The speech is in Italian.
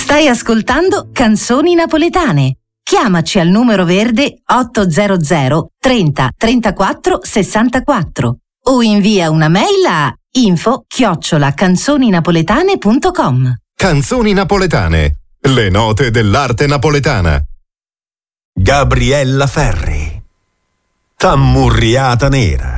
Stai ascoltando Canzoni Napoletane. Chiamaci al numero verde 800 30 34 64 o invia una mail a info@canzoninapoletane.com. Canzoni napoletane, le note dell'arte napoletana. Gabriella Ferri, Tammurriata Nera.